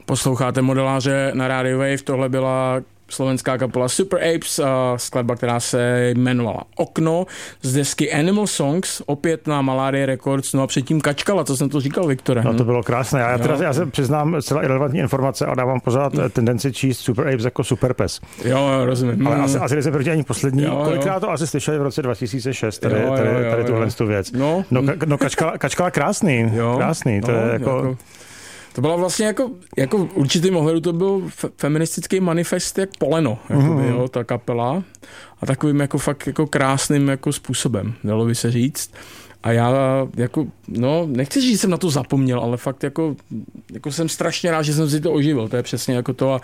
Posloucháte Modeláře na Radio Wave, tohle byla slovenská kapela Super Apes, skladba, která se jmenovala Okno, z desky Animal Songs, opět na Malaria Records, no a předtím Kačkala, co jsem to říkal, Viktore. No to bylo krásné, já se přiznám celá irelevantní informace a dávám pořád tendenci číst Super Apes jako Super Pes. Jo, rozumím. Ale asi nejsem proti ani poslední, kolikrát to asi slyšeli v roce 2006, tady tuhle věc. No Kačkala krásný, to je jako... To byla vlastně jako v určitým ohledu to byl feministický manifest jak Poleno, jakoby, jo, ta kapela. A takovým jako fakt jako krásným jako způsobem, dalo by se říct. A já jako, nechci říct, že jsem na to zapomněl, ale fakt jako jsem strašně rád, že jsem si to oživil. To je přesně jako to,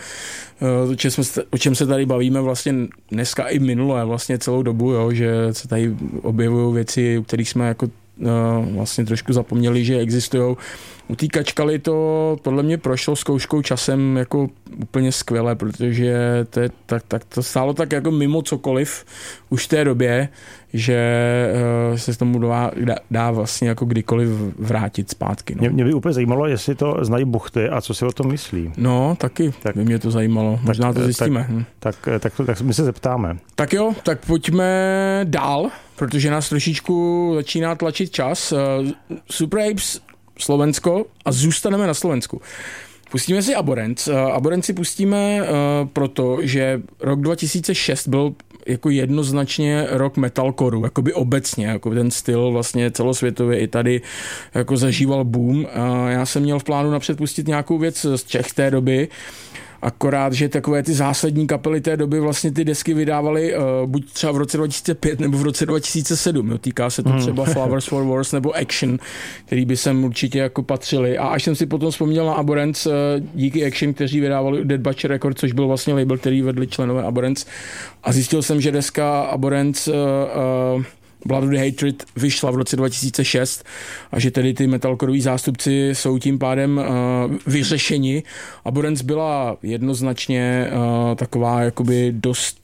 o čem se tady bavíme vlastně dneska i minule, vlastně celou dobu, jo, že se tady objevují věci, u kterých jsme jako vlastně trošku zapomněli, že existujou. U té Kačkaly to podle mě prošlo zkouškou časem jako úplně skvěle, protože to stálo tak jako mimo cokoliv už v té době, že se tomu dá vlastně jako kdykoliv vrátit zpátky. No. Mě by úplně zajímalo, jestli to znají buchty a co si o tom myslí. No, taky by mě to zajímalo. Možná to zjistíme. Tak my se zeptáme. Tak jo, tak pojďme dál, protože nás trošičku začíná tlačit čas. Super Apes Slovensko a zůstaneme na Slovensku. Pustíme si Abhorrence. Abhorrence si pustíme proto, že rok 2006 byl jako jednoznačně rok metalcoreu, jakoby obecně, jako ten styl vlastně celosvětově i tady jako zažíval boom. Já jsem měl v plánu napřed pustit nějakou věc z Čech té doby, akorát, že takové ty zásadní kapely té doby vlastně ty desky vydávaly buď třeba v roce 2005 nebo v roce 2007. Jo. Týká se to třeba Flowers for Wars nebo Action, který by sem určitě jako patřili. A až jsem si potom vzpomněl na Abhorrence díky Action, kteří vydávali Dead Butcher Records, což byl vlastně label, který vedli členové Abhorrence. A zjistil jsem, že deska Abhorrence Blood of the Hatred vyšla v roce 2006 a že tedy ty metalcoreoví zástupci jsou tím pádem vyřešeni. Abhorrence byla jednoznačně taková jakoby dost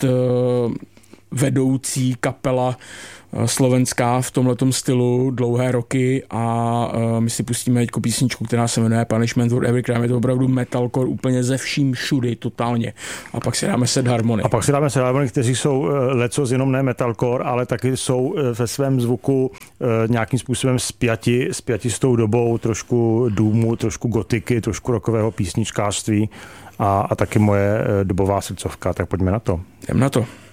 vedoucí kapela slovenská v tomhletom stylu dlouhé roky a my si pustíme teďko písničku, která se jmenuje Punishment for Every Crime. Je to opravdu metalcore úplně ze vším všudy totálně. A pak si dáme Sad Harmony. Kteří jsou lecos jenom ne metalcore, ale taky jsou ve svém zvuku nějakým způsobem spjati s tou dobou, trošku doomu, trošku gotiky, trošku rockového písničkářství a taky moje dobová srdcovka. Tak pojďme na to. Jdem na to.